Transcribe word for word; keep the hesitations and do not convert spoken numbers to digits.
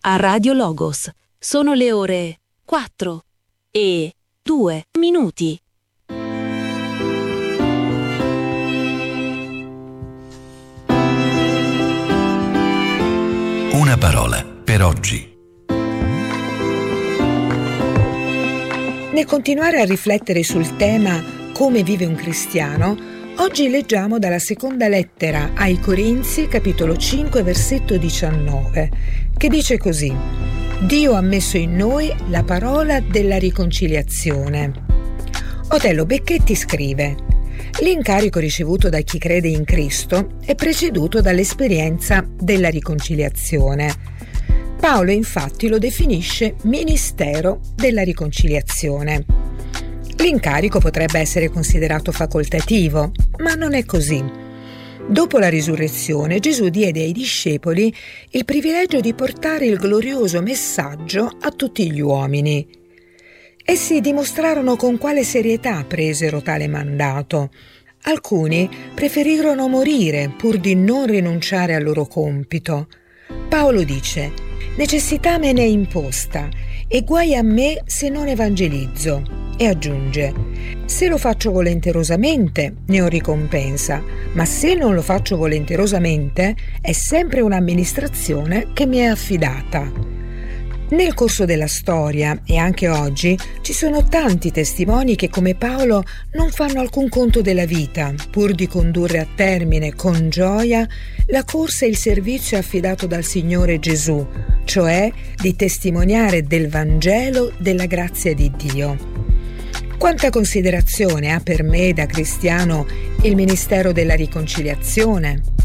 a Radio Logos. Sono le ore quattro e due minuti. Una parola per oggi. Nel continuare a riflettere sul tema come vive un cristiano, oggi leggiamo dalla seconda lettera ai Corinzi, capitolo cinque, versetto diciannove, che dice così: Dio ha messo in noi la parola della riconciliazione. Otello Becchetti scrive: l'incarico ricevuto da chi crede in Cristo è preceduto dall'esperienza della riconciliazione. Paolo infatti lo definisce ministero della riconciliazione. L'incarico potrebbe essere considerato facoltativo, ma non è così. Dopo la risurrezione, Gesù diede ai discepoli il privilegio di portare il glorioso messaggio a tutti gli uomini. Essi dimostrarono con quale serietà presero tale mandato. Alcuni preferirono morire pur di non rinunciare al loro compito. Paolo dice: necessità me ne è imposta e guai a me se non evangelizzo. E aggiunge: se lo faccio volenterosamente ne ho ricompensa, ma se non lo faccio volenterosamente è sempre un'amministrazione che mi è affidata. Nel corso della storia e anche oggi ci sono tanti testimoni che, come Paolo, non fanno alcun conto della vita pur di condurre a termine con gioia la corsa e il servizio affidato dal Signore Gesù, cioè di testimoniare del Vangelo della grazia di Dio. Quanta considerazione ha per me da cristiano il ministero della riconciliazione?